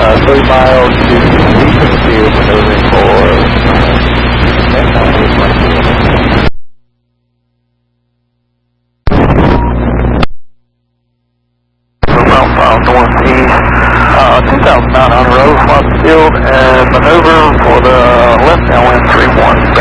3 miles to Beaconsfield, maneuvering for southbound northeast, 2,900 Rosewater Field, and maneuver for the left downwind 31.